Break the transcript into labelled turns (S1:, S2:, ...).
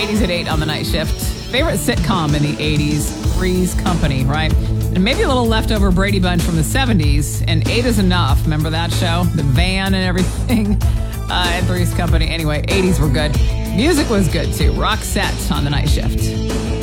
S1: 80s at 8 on the night shift. Favorite sitcom in the 80s, Three's Company, right? And maybe a little leftover Brady Bunch from the 70s. And 8 is Enough. Remember that show? The van and everything. And Three's Company. Anyway, 80s were good. Music was good too. Roxette on the night shift.